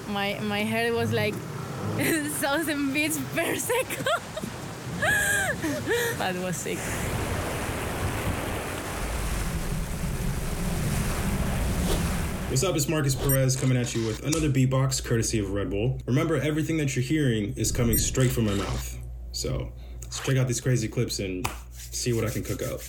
My head was like 1,000 beats per second. That was sick. What's up, it's Marcus Perez coming at you with another beatbox courtesy of Red Bull. Remember, everything that you're hearing is coming straight from my mouth. So let's check out these crazy clips and see what I can cook up.